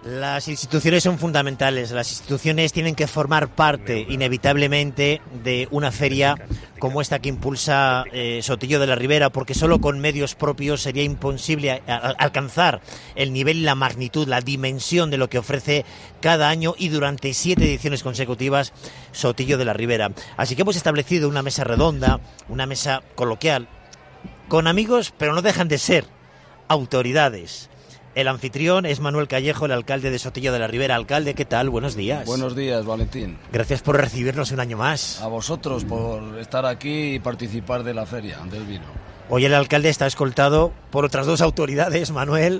Las instituciones son fundamentales. Las instituciones tienen que formar parte inevitablemente de una feria como esta que impulsa Sotillo de la Ribera, porque solo con medios propios sería imposible alcanzar el nivel y la magnitud, la dimensión de lo que ofrece cada año y durante 7 ediciones consecutivas Sotillo de la Ribera. Así que hemos establecido una mesa redonda, una mesa coloquial, con amigos, pero no dejan de ser autoridades. El anfitrión es Manuel Callejo, el alcalde de Sotillo de la Ribera. Alcalde, ¿qué tal? Buenos días. Buenos días, Valentín. Gracias por recibirnos un año más. A vosotros por estar aquí y participar de la feria del vino. Hoy el alcalde está escoltado por otras 2 autoridades, Manuel.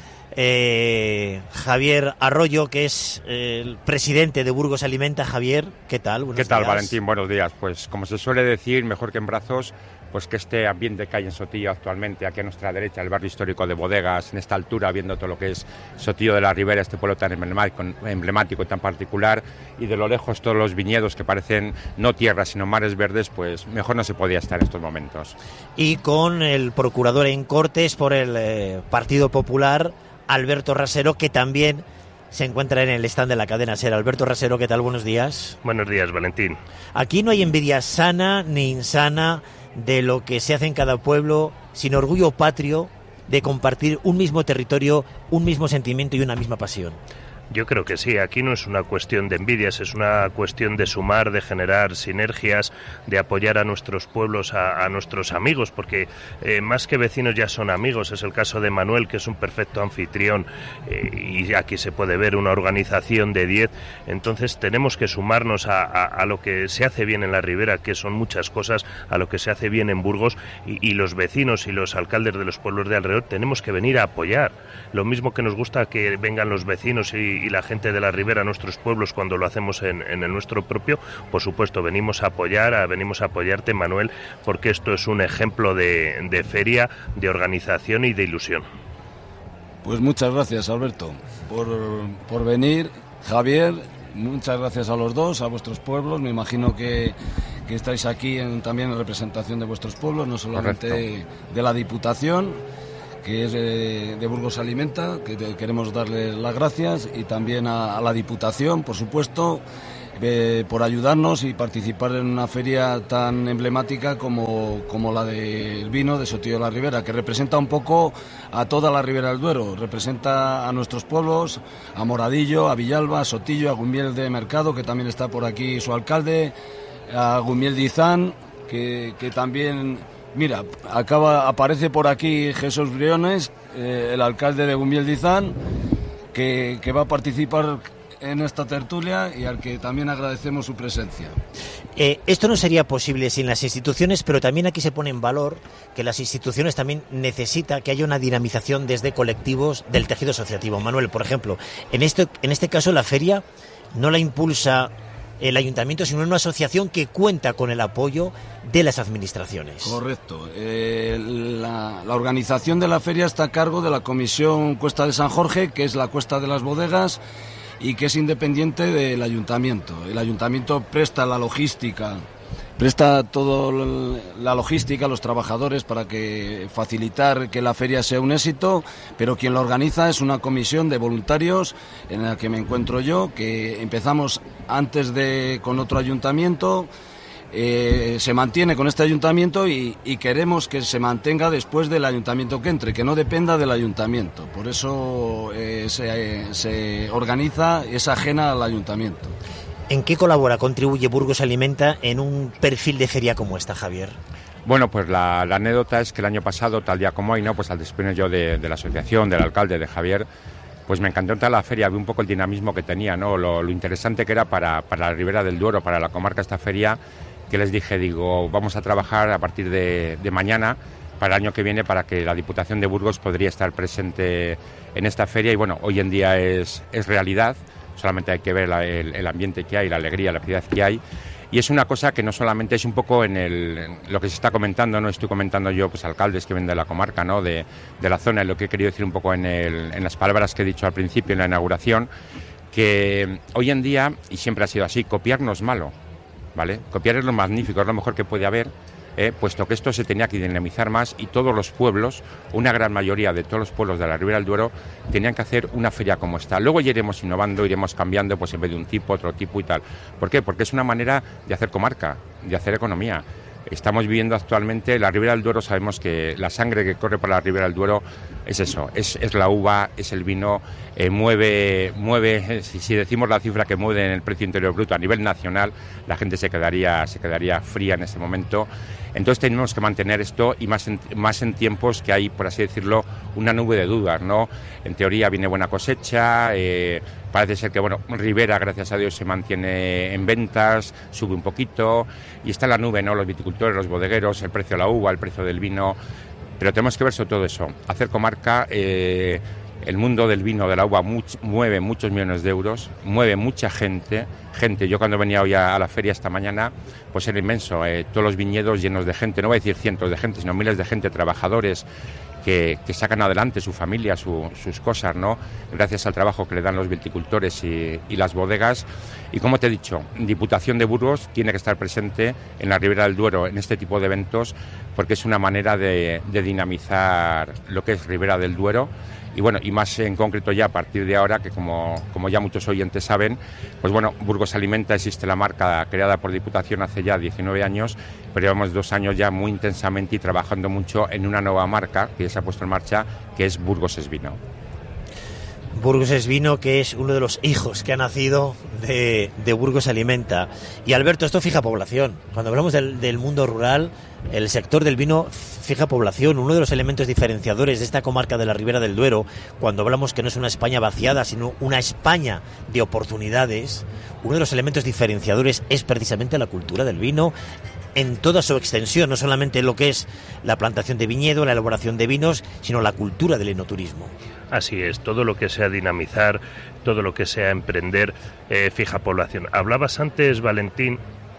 Javier Arroyo, que es el presidente de Burgos Alimenta. Javier, ¿qué tal? Buenos días. ¿Qué tal, Valentín? Buenos días. Pues como se suele decir, mejor que en brazos, pues que este ambiente que hay en Sotillo actualmente, aquí a nuestra derecha, el barrio histórico de Bodegas, en esta altura, viendo todo lo que es Sotillo de la Ribera, este pueblo tan emblemático y tan particular, y de lo lejos todos los viñedos que parecen no tierras, sino mares verdes, pues mejor no se podía estar en estos momentos. Y con el procurador en Cortes por el Partido Popular, Alberto Rasero, que también se encuentra en el stand de la cadena SER. Alberto Rasero, ¿qué tal? Buenos días. Buenos días, Valentín. Aquí no hay envidia sana ni insana de lo que se hace en cada pueblo, sin orgullo patrio de compartir un mismo territorio, un mismo sentimiento y una misma pasión. Yo creo que sí, aquí no es una cuestión de envidias, es una cuestión de sumar, de generar sinergias, de apoyar a nuestros pueblos, a nuestros amigos, porque más que vecinos ya son amigos. Es el caso de Manuel, que es un perfecto anfitrión, y aquí se puede ver una organización de 10, entonces tenemos que sumarnos a lo que se hace bien en la Ribera, que son muchas cosas, a lo que se hace bien en Burgos, y los vecinos y los alcaldes de los pueblos de alrededor tenemos que venir a apoyar. Lo mismo que nos gusta que vengan los vecinos y la gente de la Ribera a nuestros pueblos cuando lo hacemos en el nuestro propio, por supuesto venimos a apoyarte, Manuel, porque esto es un ejemplo de feria, de organización y de ilusión. Pues muchas gracias, Alberto, por venir. Javier, muchas gracias a los dos, a vuestros pueblos. Me imagino que estáis aquí también en representación de vuestros pueblos, no solamente de la Diputación, que es de Burgos Alimenta, que queremos darle las gracias, y también a la Diputación, por supuesto, por ayudarnos y participar en una feria tan emblemática como la del vino de Sotillo de la Ribera, que representa un poco a toda la Ribera del Duero, representa a nuestros pueblos, a Moradillo, a Villalba, a Sotillo, a Gumiel de Mercado, que también está por aquí su alcalde, a Gumiel de Izán, que también... Mira, aparece por aquí Jesús Briones, el alcalde de Gumiel de Izán, que va a participar en esta tertulia y al que también agradecemos su presencia. Esto no sería posible sin las instituciones, pero también aquí se pone en valor que las instituciones también necesitan que haya una dinamización desde colectivos del tejido asociativo. Manuel, por ejemplo, en este caso la feria no la impulsa el ayuntamiento, sino una asociación que cuenta con el apoyo de las administraciones. Correcto. La organización de la feria está a cargo de la Comisión Cuesta de San Jorge, que es la Cuesta de las Bodegas, y que es independiente del ayuntamiento. El ayuntamiento presta la logística, presta toda la logística a los trabajadores para facilitar que la feria sea un éxito, pero quien lo organiza es una comisión de voluntarios en la que me encuentro yo, que empezamos antes con otro ayuntamiento, se mantiene con este ayuntamiento y queremos que se mantenga después del ayuntamiento que entre, que no dependa del ayuntamiento. Por eso se organiza, es ajena al ayuntamiento. ¿En qué contribuye Burgos Alimenta en un perfil de feria como esta, Javier? Bueno, pues la anécdota es que el año pasado, tal día como hoy, ¿no? Pues al despedirme yo de la asociación, del alcalde, de Javier, pues me encantó entrar a la feria, vi un poco el dinamismo que tenía, ¿no? Lo interesante que era para la Ribera del Duero, para la comarca esta feria, que les dije, vamos a trabajar a partir de mañana para el año que viene para que la Diputación de Burgos podría estar presente en esta feria, y bueno, hoy en día es realidad. Solamente hay que ver el ambiente que hay, la alegría, la actividad que hay. Y es una cosa que no solamente es un poco en lo que se está comentando, no estoy comentando yo, pues alcaldes que ven de la comarca, ¿no? de la zona, y lo que he querido decir un poco en las palabras que he dicho al principio en la inauguración, que hoy en día, y siempre ha sido así, copiar no es malo, ¿vale? Copiar es lo magnífico, es lo mejor que puede haber, puesto que esto se tenía que dinamizar más y todos los pueblos, una gran mayoría de todos los pueblos de la Ribera del Duero, tenían que hacer una feria como esta. Luego ya iremos innovando, iremos cambiando, pues en vez de un tipo, otro tipo y tal. ¿Por qué? Porque es una manera de hacer comarca, de hacer economía. Estamos viviendo actualmente, la Ribera del Duero, sabemos que la sangre que corre por la Ribera del Duero es eso, es la uva, es el vino, mueve, si decimos la cifra que mueve en el precio interior bruto a nivel nacional, la gente se quedaría fría en ese momento. Entonces tenemos que mantener esto y más en tiempos que hay, por así decirlo, una nube de dudas, ¿no? En teoría viene buena cosecha, parece ser que, bueno, Ribera, gracias a Dios, se mantiene en ventas, sube un poquito y está en la nube, ¿no? Los viticultores, los bodegueros, el precio de la uva, el precio del vino, pero tenemos que ver sobre todo eso, hacer comarca. El mundo del vino, de la uva, mueve muchos millones de euros, mueve mucha gente. Yo cuando venía hoy a la feria esta mañana, pues era inmenso, todos los viñedos llenos de gente, no voy a decir cientos de gente, sino miles de gente, trabajadores que sacan adelante su familia, sus cosas, ¿no? Gracias al trabajo que le dan los viticultores y las bodegas. Y como te he dicho, Diputación de Burgos tiene que estar presente en la Ribera del Duero en este tipo de eventos, porque es una manera de dinamizar lo que es Ribera del Duero. Y bueno, y más en concreto ya a partir de ahora, que como ya muchos oyentes saben, pues bueno, Burgos Alimenta, existe la marca creada por Diputación hace ya 19 años, pero llevamos 2 años ya muy intensamente y trabajando mucho en una nueva marca que ya se ha puesto en marcha, que es Burgos es Vino. Burgos es Vino, que es uno de los hijos que ha nacido de Burgos Alimenta. Y Alberto, esto fija población. Cuando hablamos del mundo rural, el sector del vino fija población. Uno de los elementos diferenciadores de esta comarca de la Ribera del Duero, cuando hablamos que no es una España vaciada, sino una España de oportunidades, uno de los elementos diferenciadores es precisamente la cultura del vino en toda su extensión, no solamente lo que es la plantación de viñedo, la elaboración de vinos, sino la cultura del enoturismo. Así es, todo lo que sea dinamizar, todo lo que sea emprender, fija población. Hablabas antes, Valentín,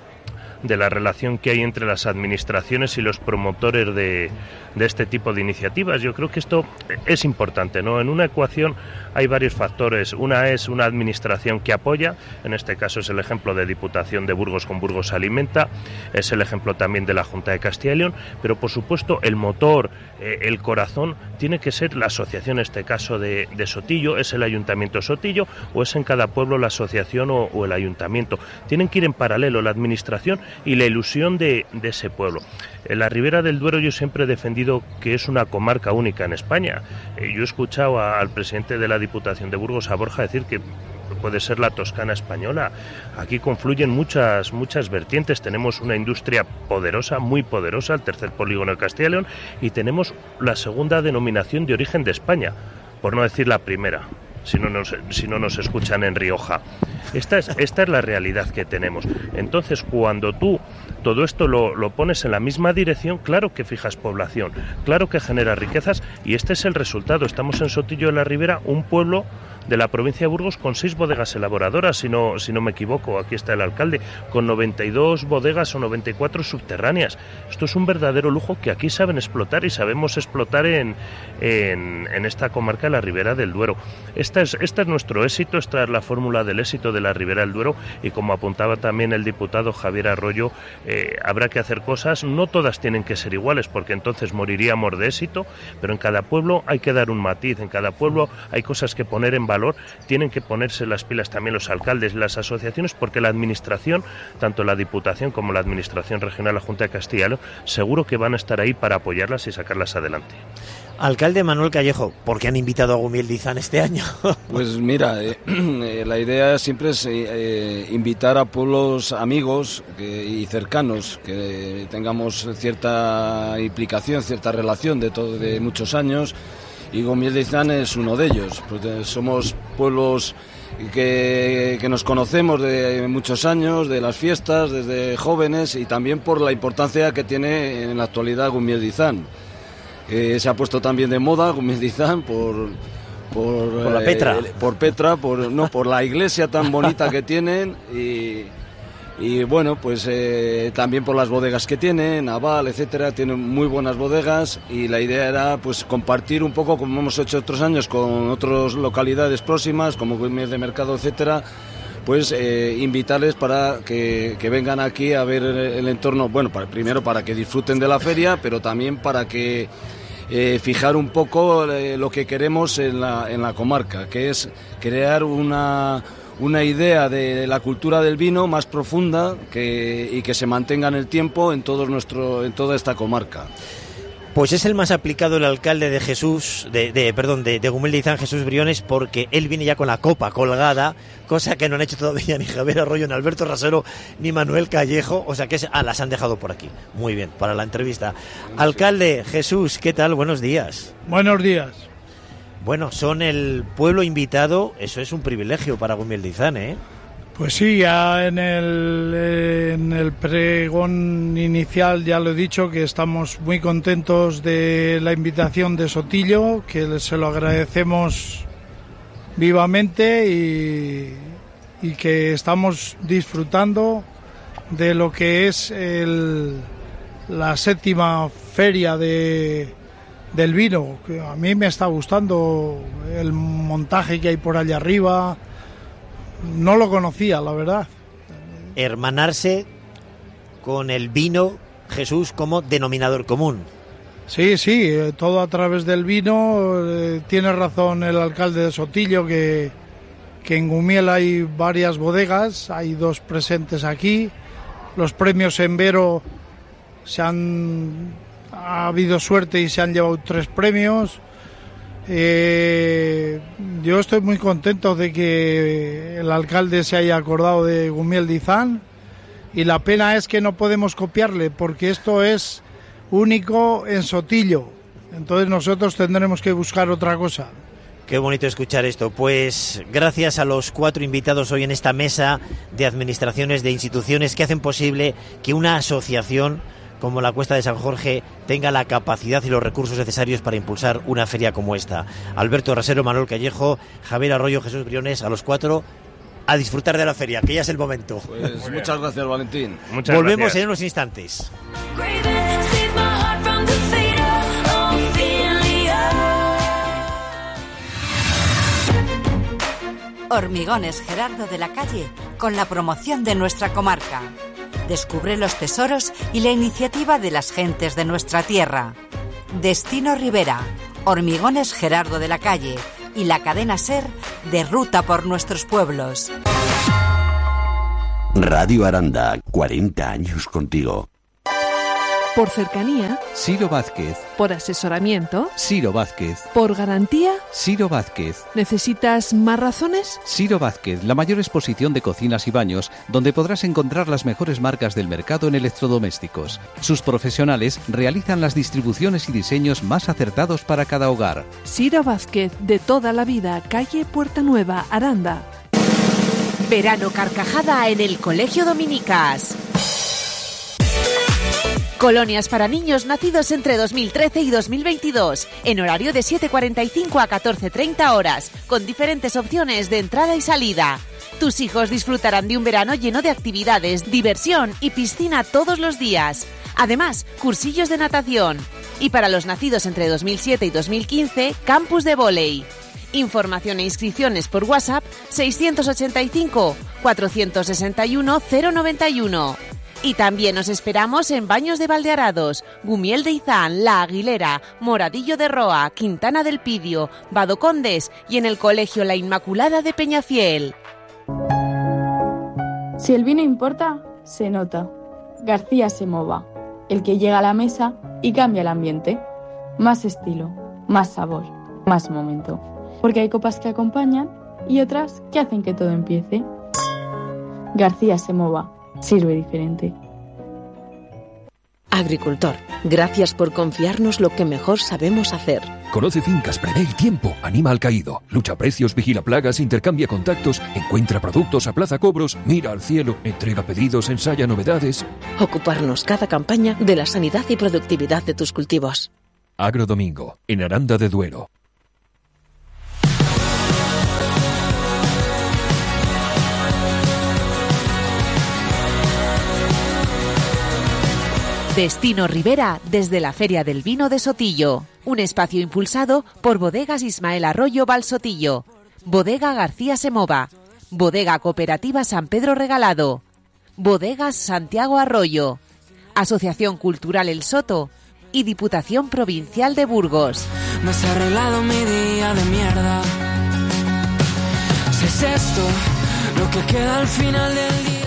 de la relación que hay entre las administraciones y los promotores de este tipo de iniciativas. Yo creo que esto es importante, ¿no? En una ecuación hay varios factores. Una es una administración que apoya, en este caso es el ejemplo de Diputación de Burgos con Burgos Alimenta, es el ejemplo también de la Junta de Castilla y León, pero por supuesto el motor, el corazón, tiene que ser la asociación, en este caso de Sotillo, es el Ayuntamiento de Sotillo o es en cada pueblo la asociación o el ayuntamiento. Tienen que ir en paralelo la administración y la ilusión de ese pueblo. En la Ribera del Duero yo siempre he defendido que es una comarca única en España. Yo he escuchado al presidente de la Diputación de Burgos, a Borja, decir que puede ser la Toscana española. Aquí confluyen muchas vertientes. Tenemos una industria poderosa, muy poderosa, el tercer polígono de Castilla y León, y tenemos la segunda denominación de origen de España, por no decir la primera, si no nos escuchan en Rioja. Esta es la realidad que tenemos. Entonces, cuando tú todo esto lo pones en la misma dirección, claro que fijas población, claro que genera riquezas, y este es el resultado. Estamos en Sotillo de la Ribera, un pueblo de la provincia de Burgos con 6 bodegas elaboradoras, si no me equivoco, aquí está el alcalde, con 92 bodegas o 94 subterráneas. Esto es un verdadero lujo que aquí saben explotar y sabemos explotar en esta comarca de la Ribera del Duero. Este es nuestro éxito, esta es la fórmula del éxito de la Ribera del Duero, y como apuntaba también el diputado Javier Arroyo, habrá que hacer cosas, no todas tienen que ser iguales, porque entonces moriríamos de éxito, pero en cada pueblo hay que dar un matiz, en cada pueblo hay cosas que poner en valor, tienen que ponerse las pilas también los alcaldes, las asociaciones, porque la administración, tanto la Diputación como la Administración Regional, la Junta de Castilla y León, seguro que van a estar ahí para apoyarlas y sacarlas adelante. Alcalde Manuel Callejo, ¿por qué han invitado a Gumiel-Dizan este año? Pues mira, la idea siempre es invitar a pueblos amigos y cercanos, que tengamos cierta implicación, cierta relación de muchos años, y Gumiel-Dizan es uno de ellos. Pues somos pueblos que nos conocemos de muchos años, de las fiestas, desde jóvenes, y también por la importancia que tiene en la actualidad Gumiel-Dizan. Se ha puesto también de moda Gumiel-Dizan por la Petra. Por Petra, por la iglesia tan bonita que tienen, y bueno, pues también por las bodegas que tienen, Naval, etcétera. Tienen muy buenas bodegas, y la idea era pues compartir un poco, como hemos hecho otros años con otras localidades próximas como Gumiel de Mercado, etcétera, pues invitarles para que vengan aquí a ver el entorno, bueno, primero para que disfruten de la feria, pero también para que fijar un poco lo que queremos en la comarca, que es crear una idea de la cultura del vino más profunda y que se mantenga en el tiempo en toda esta comarca. Pues es el más aplicado el alcalde de Gumel de Izán, Jesús Briones, porque él viene ya con la copa colgada, cosa que no han hecho todavía ni Javier Arroyo, ni Alberto Rasero, ni Manuel Callejo, o sea que las han dejado por aquí. Muy bien, para la entrevista. Alcalde Jesús, ¿qué tal? Buenos días. Buenos días. Bueno, son el pueblo invitado, eso es un privilegio para Gumel de Izán, ¿eh? Pues sí, ya en el pregón inicial ya lo he dicho, que estamos muy contentos de la invitación de Sotillo, que se lo agradecemos vivamente y que estamos disfrutando de lo que es la 7ª feria del vino, que a mí me está gustando el montaje que hay por allá arriba. No lo conocía, la verdad. Hermanarse con el vino, Jesús, como denominador común. Sí, todo a través del vino. Tiene razón el alcalde de Sotillo que en Gumiel hay varias bodegas, hay 2 presentes aquí. Los premios en Vero ha habido suerte y se han llevado 3 premios. Yo estoy muy contento de que el alcalde se haya acordado de Gumel de Izán, y la pena es que no podemos copiarle porque esto es único en Sotillo, entonces nosotros tendremos que buscar otra cosa. Qué bonito escuchar esto. Pues gracias a los 4 invitados hoy en esta mesa de administraciones, de instituciones que hacen posible que una asociación como la Cuesta de San Jorge tenga la capacidad y los recursos necesarios para impulsar una feria como esta. Alberto Rasero, Manuel Callejo, Javier Arroyo, Jesús Briones, a los 4 a disfrutar de la feria, que ya es el momento. Pues muchas gracias, Valentín. Volvemos gracias. en unos instantes. Hormigones Gerardo de la Calle, con la promoción de nuestra comarca. Descubre los tesoros y la iniciativa de las gentes de nuestra tierra. Destino Ribera, Hormigones Gerardo de la Calle y la cadena SER de ruta por nuestros pueblos. Radio Aranda, 40 años contigo. Por cercanía, Ciro Vázquez. por asesoramiento, Ciro Vázquez. por garantía. Ciro Vázquez. ¿Necesitas más razones? Ciro Vázquez, la mayor exposición de cocinas y baños, donde podrás encontrar las mejores marcas del mercado en electrodomésticos. Sus profesionales realizan las distribuciones y diseños más acertados para cada hogar. Ciro Vázquez, de toda la vida, calle Puerta Nueva, Aranda. Verano carcajada en el Colegio Dominicas. Colonias para niños nacidos entre 2013 y 2022, en horario de 7:45 a 14:30 horas, con diferentes opciones de entrada y salida. Tus hijos disfrutarán de un verano lleno de actividades, diversión y piscina todos los días. Además, cursillos de natación. Y para los nacidos entre 2007 y 2015, campus de vóley. Información e inscripciones por WhatsApp 685 461 091. Y también os esperamos en Baños de Valdearados, Gumiel de Izán, La Aguilera, Moradillo de Roa, Quintana del Pidio, Badocondes y en el Colegio La Inmaculada de Peñafiel. Si el vino importa, se nota. García Semova, el que llega a la mesa y cambia el ambiente. Más estilo, más sabor, más momento. Porque hay copas que acompañan y otras que hacen que todo empiece. García Semova. Sirve diferente. Agricultor, gracias por confiarnos lo que mejor sabemos hacer. Conoce fincas, prevé el tiempo, anima al caído, lucha precios, vigila plagas, intercambia contactos, encuentra productos, aplaza cobros, mira al cielo, entrega pedidos, ensaya novedades. Ocuparnos cada campaña de la sanidad y productividad de tus cultivos. Agrodomingo, en Aranda de Duero. Destino Ribera desde la Feria del Vino de Sotillo. Un espacio impulsado por Bodegas Ismael Arroyo Valsotillo, Bodega García Semova, Bodega Cooperativa San Pedro Regalado, Bodegas Santiago Arroyo, Asociación Cultural El Soto y Diputación Provincial de Burgos. Me has arreglado mi día de mierda. Si es esto lo que queda al final del día.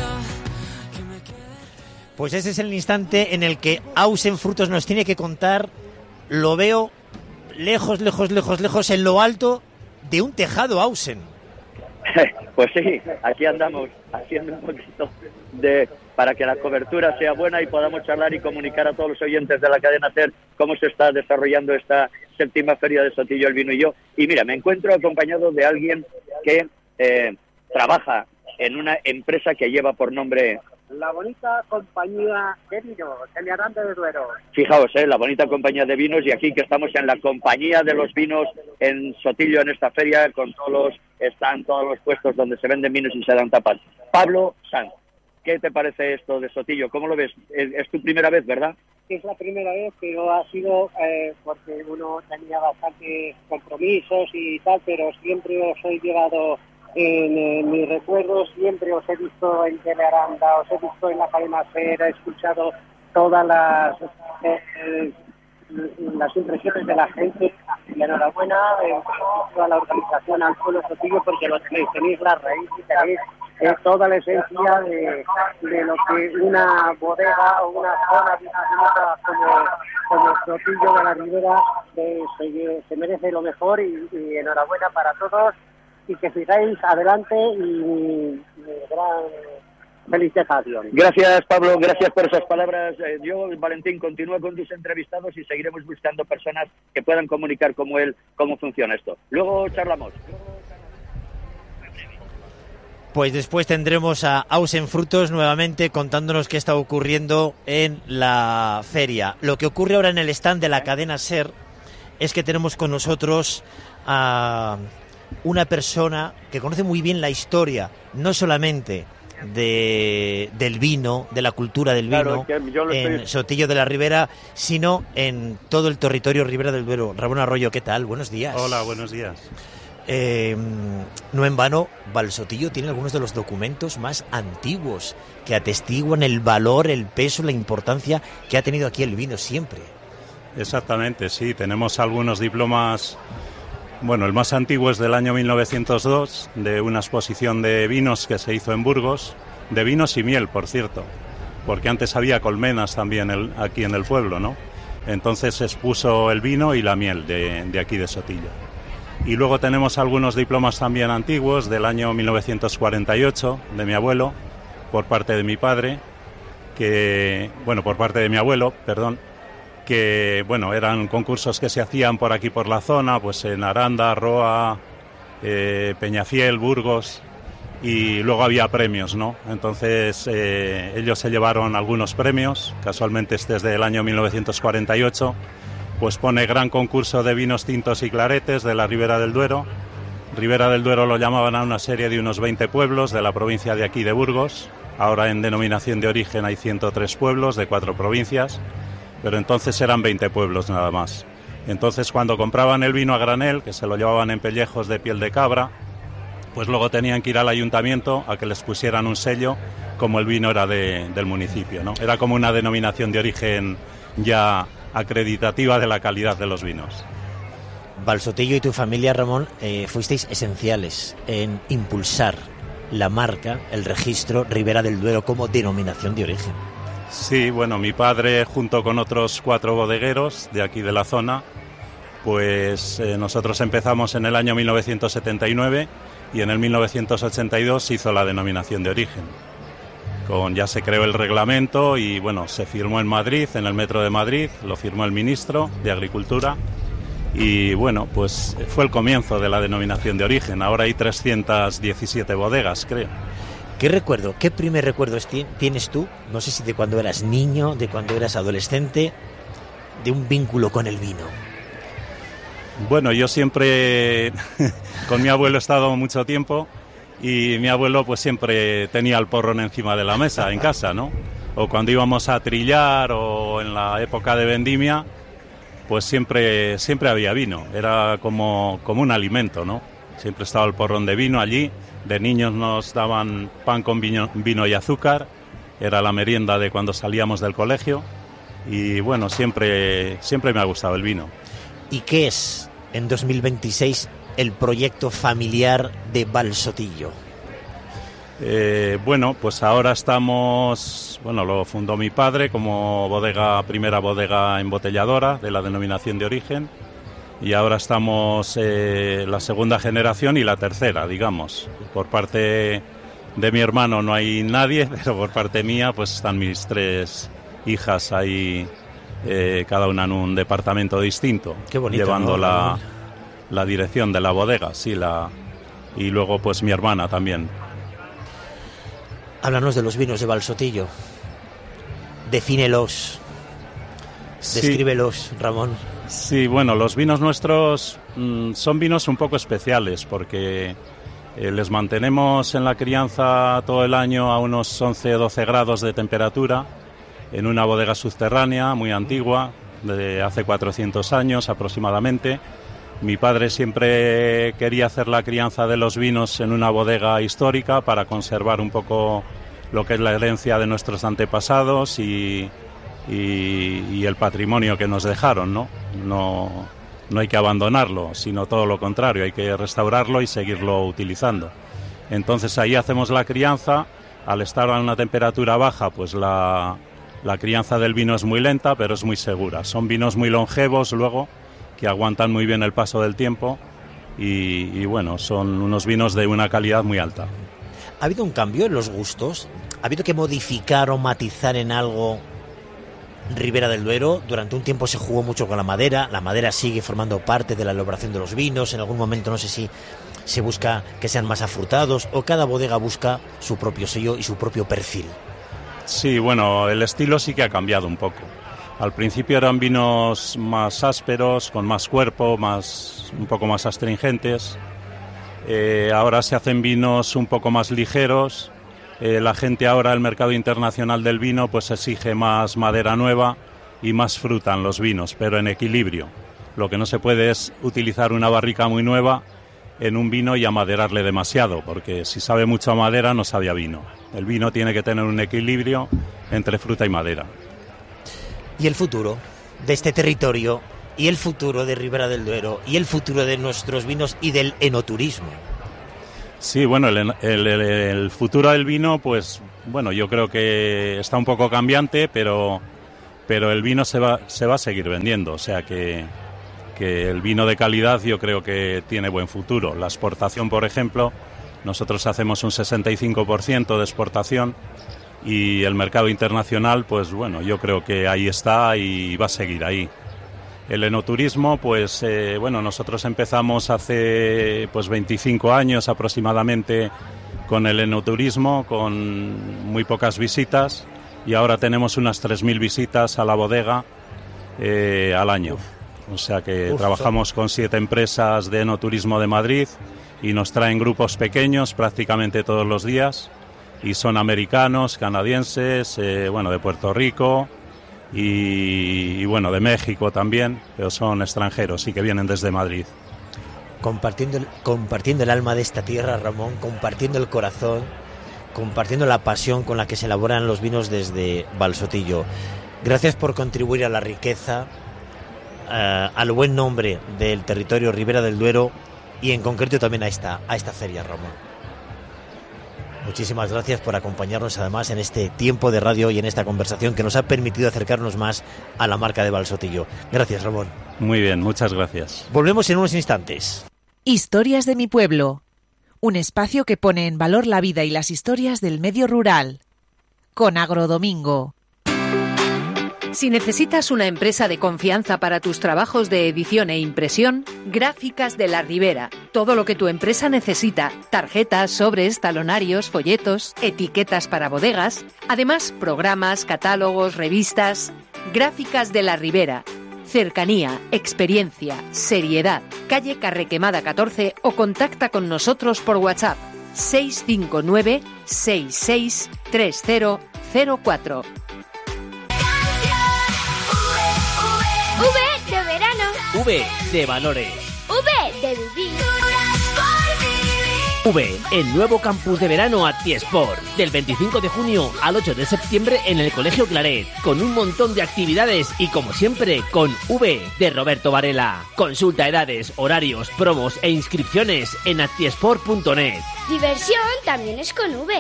Pues ese es el instante en el que Ausen Frutos nos tiene que contar. Lo veo lejos, en lo alto de un tejado Ausen. Pues sí, aquí andamos haciendo un poquito para que la cobertura sea buena y podamos charlar y comunicar a todos los oyentes de la cadena SER cómo se está desarrollando esta 7ª Feria de Sotillo, el Vino y yo. Y mira, me encuentro acompañado de alguien que trabaja en una empresa que lleva por nombre... La bonita compañía de vinos, de Aranda de Duero. Fijaos, la bonita compañía de vinos, y aquí que estamos en la compañía de los vinos en Sotillo, en esta feria, con están todos los puestos donde se venden vinos y se dan tapas. Pablo Sanz, ¿qué te parece esto de Sotillo? ¿Cómo lo ves? Es tu primera vez, ¿verdad? Es la primera vez, pero ha sido porque uno tenía bastantes compromisos y tal, pero siempre os he llevado... En mis recuerdos siempre os he visto en Telearanda, os he visto en la cadena SER, he escuchado todas las impresiones de la gente, y enhorabuena a la organización, al pueblo Sotillo, porque lo tenéis la raíz y tenéis toda la esencia de lo que una bodega o una zona como Sotillo de la Ribera se merece lo mejor, y enhorabuena para todos. Y que sigáis adelante y gran felicitación. Gracias, Pablo, gracias por esas palabras. Yo, Valentín, continúa con tus entrevistados y seguiremos buscando personas que puedan comunicar como él cómo funciona esto. Luego charlamos. Pues después tendremos a Ausen Frutos nuevamente contándonos qué está ocurriendo en la feria. Lo que ocurre ahora en el stand de la cadena SER es que tenemos con nosotros a... una persona que conoce muy bien la historia, no solamente del vino, de la cultura del vino, en Sotillo de la Ribera, sino en todo el territorio Ribera del Duero. Ramón Arroyo, ¿qué tal? Buenos días. Hola, buenos días. No en vano, Valsotillo tiene algunos de los documentos más antiguos que atestiguan el valor, el peso, la importancia que ha tenido aquí el vino siempre. Exactamente, sí, tenemos algunos diplomas. Bueno, el más antiguo es del año 1902, de una exposición de vinos que se hizo en Burgos, de vinos y miel, por cierto, porque antes había colmenas también aquí en el pueblo, ¿no? Entonces se expuso el vino y la miel de aquí de Sotillo. Y luego tenemos algunos diplomas también antiguos, del año 1948, de mi abuelo, por parte de mi padre, por parte de mi abuelo, perdón, que eran concursos que se hacían por aquí por la zona, pues en Aranda, Roa, Peñafiel, Burgos, y luego había premios, ¿no? Entonces ellos se llevaron algunos premios, casualmente este es del año 1948, pues pone Gran Concurso de Vinos Tintos y Claretes de la Ribera del Duero. Ribera del Duero lo llamaban a una serie de unos 20 pueblos de la provincia de aquí de Burgos. Ahora en denominación de origen hay 103 pueblos de 4 provincias. Pero entonces eran 20 pueblos nada más. Entonces cuando compraban el vino a granel, que se lo llevaban en pellejos de piel de cabra, pues luego tenían que ir al ayuntamiento a que les pusieran un sello, como el vino era del municipio, ¿no? Era como una denominación de origen ya acreditativa de la calidad de los vinos. Valsotillo y tu familia, Ramón, fuisteis esenciales en impulsar la marca, el registro Ribera del Duero como denominación de origen. Sí, mi padre junto con otros 4 bodegueros de aquí de la zona, pues nosotros empezamos en el año 1979 y en el 1982 se hizo la denominación de origen. Ya se creó el reglamento y se firmó en Madrid, en el Metro de Madrid, lo firmó el ministro de Agricultura y pues fue el comienzo de la denominación de origen. Ahora hay 317 bodegas, creo. ¿Qué primer recuerdo tienes tú? No sé si de cuando eras niño, de cuando eras adolescente, de un vínculo con el vino. Yo siempre con mi abuelo he estado mucho tiempo y mi abuelo pues siempre tenía el porrón encima de la mesa en casa, ¿no? O cuando íbamos a trillar o en la época de vendimia, pues siempre había vino, era como un alimento, ¿no? Siempre estaba el porrón de vino allí. De niños nos daban pan con vino y azúcar. Era la merienda de cuando salíamos del colegio. Y bueno, siempre me ha gustado el vino. ¿Y qué es en 2026 el proyecto familiar de Valsotillo? Bueno, pues ahora estamos, lo fundó mi padre como primera bodega embotelladora de la denominación de origen, y ahora estamos la segunda generación y la tercera, digamos. Por parte de mi hermano no hay nadie, pero por parte mía pues están mis 3 hijas ahí, cada una en un departamento distinto. Qué bonito, llevando ¿no? la dirección de la bodega, sí, y luego pues mi hermana también. Háblanos de los vinos de Valsotillo. Defínelos. Sí. Descríbelos, Ramón. Sí, bueno, los vinos nuestros son vinos un poco especiales porque les mantenemos en la crianza todo el año a unos 11-12 grados de temperatura en una bodega subterránea muy antigua, de hace 400 años aproximadamente. Mi padre siempre quería hacer la crianza de los vinos en una bodega histórica para conservar un poco lo que es la herencia de nuestros antepasados y el patrimonio que nos dejaron, ¿no? No hay que abandonarlo, sino todo lo contrario, hay que restaurarlo y seguirlo utilizando. Entonces ahí hacemos la crianza. Al estar a una temperatura baja, pues la crianza del vino es muy lenta, pero es muy segura. Son vinos muy longevos luego, que aguantan muy bien el paso del tiempo y bueno, son unos vinos de una calidad muy alta. ¿Ha habido un cambio en los gustos? ¿Ha habido que modificar o matizar en algo Ribera del Duero? Durante un tiempo se jugó mucho con la madera sigue formando parte de la elaboración de los vinos, en algún momento no sé si se busca que sean más afrutados o cada bodega busca su propio sello y su propio perfil. Sí, bueno, el estilo sí que ha cambiado un poco. Al principio eran vinos más ásperos, con más cuerpo, un poco más astringentes. Ahora se hacen vinos un poco más ligeros. La gente ahora, el mercado internacional del vino, pues exige más madera nueva y más fruta en los vinos, pero en equilibrio. Lo que no se puede es utilizar una barrica muy nueva en un vino y amaderarle demasiado, porque si sabe mucho a madera no sabe a vino. El vino tiene que tener un equilibrio entre fruta y madera. ¿Y el futuro de este territorio? ¿Y el futuro de Ribera del Duero? ¿Y el futuro de nuestros vinos y del enoturismo? Sí, bueno, el futuro del vino, pues bueno, yo creo que está un poco cambiante, pero el vino se va a seguir vendiendo, o sea que el vino de calidad yo creo que tiene buen futuro. La exportación, por ejemplo, nosotros hacemos un 65% de exportación y el mercado internacional, pues bueno, yo creo que ahí está y va a seguir ahí. El enoturismo, pues bueno, nosotros empezamos hace pues 25 años aproximadamente con el enoturismo, con muy pocas visitas, y ahora tenemos unas 3.000 visitas a la bodega al año. O sea que trabajamos con 7 empresas de enoturismo de Madrid y nos traen grupos pequeños prácticamente todos los días, y son americanos, canadienses, bueno, de Puerto Rico y bueno, de México también, pero son extranjeros y que vienen desde Madrid. Compartiendo el alma de esta tierra, Ramón, compartiendo el corazón, compartiendo la pasión con la que se elaboran los vinos desde Valsotillo. Gracias por contribuir a la riqueza, al buen nombre del territorio Ribera del Duero y en concreto también a esta feria, Ramón. Muchísimas gracias por acompañarnos además en este tiempo de radio y en esta conversación que nos ha permitido acercarnos más a la marca de Valsotillo. Gracias, Ramón. Muy bien, muchas gracias. Volvemos en unos instantes. Historias de mi pueblo. Un espacio que pone en valor la vida y las historias del medio rural. Con Agrodomingo. Si necesitas una empresa de confianza para tus trabajos de edición e impresión, Gráficas de la Ribera. Todo lo que tu empresa necesita. Tarjetas, sobres, talonarios, folletos, etiquetas para bodegas. Además, programas, catálogos, revistas. Gráficas de la Ribera. Cercanía, experiencia, seriedad. Calle Carrequemada 14 o contacta con nosotros por WhatsApp 659 663004. V de verano. V de valores. V de vivir. V, el nuevo campus de verano Actiesport, del 25 de junio al 8 de septiembre en el Colegio Claret, con un montón de actividades y como siempre con V de Roberto Varela. Consulta edades, horarios, promos e inscripciones en actiesport.net. Diversión también es con V.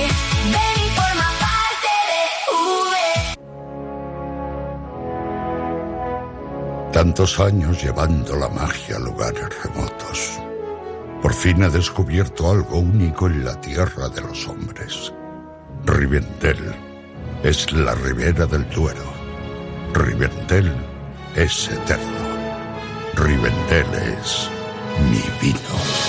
Tantos años llevando la magia a lugares remotos. Por fin he descubierto algo único en la tierra de los hombres. Rivendell es la ribera del Duero. Rivendell es eterno. Rivendell es mi vino.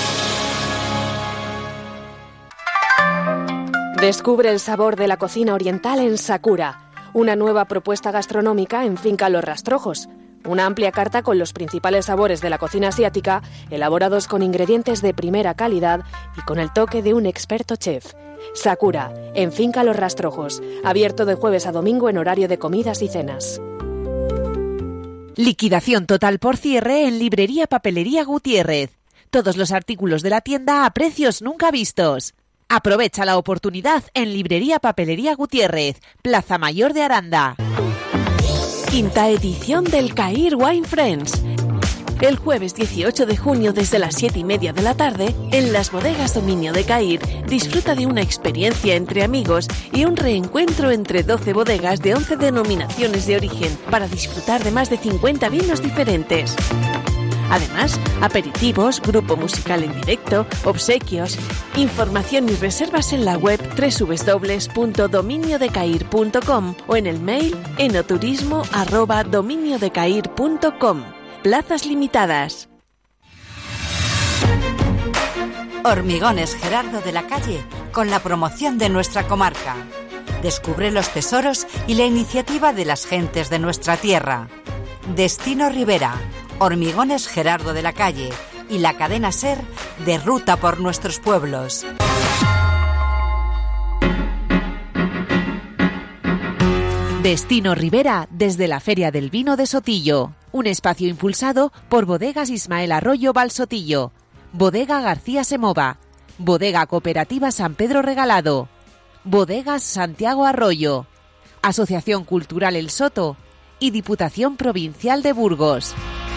Descubre el sabor de la cocina oriental en Sakura, una nueva propuesta gastronómica en Finca Los Rastrojos. Una amplia carta con los principales sabores de la cocina asiática, elaborados con ingredientes de primera calidad y con el toque de un experto chef. Sakura, en Finca Los Rastrojos, abierto de jueves a domingo en horario de comidas y cenas. Liquidación total por cierre en Librería Papelería Gutiérrez. Todos los artículos de la tienda a precios nunca vistos. Aprovecha la oportunidad en Librería Papelería Gutiérrez, Plaza Mayor de Aranda. Quinta edición del CAIR Wine Friends. El jueves 18 de junio desde las 7:30 de la tarde, en las bodegas Dominio de CAIR, disfruta de una experiencia entre amigos y un reencuentro entre 12 bodegas de 11 denominaciones de origen para disfrutar de más de 50 vinos diferentes. Además, aperitivos, grupo musical en directo, obsequios. Información y reservas en la web www.dominiodecair.com o en el mail enoturismo@dominiodecair.com. Plazas limitadas. Hormigones Gerardo de la Calle, con la promoción de nuestra comarca. Descubre los tesoros y la iniciativa de las gentes de nuestra tierra. Destino Ribera, Hormigones Gerardo de la Calle y la cadena SER de Ruta por nuestros pueblos. Destino Ribera desde la Feria del Vino de Sotillo. Un espacio impulsado por Bodegas Ismael Arroyo Valsotillo, Bodega García Semova, Bodega Cooperativa San Pedro Regalado, Bodegas Santiago Arroyo, Asociación Cultural El Soto y Diputación Provincial de Burgos.